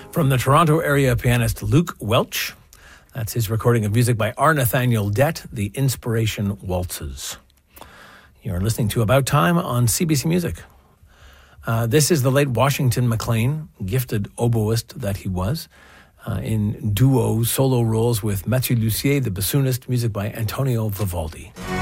From the Toronto area pianist Luke Welch. That's his recording of music by R. Nathaniel Dett, The Inspiration Waltzes. You're listening to About Time on CBC Music. This is the late Washington McLean, gifted oboist that he was, in duo solo roles with Mathieu Lussier, the bassoonist, music by Antonio Vivaldi.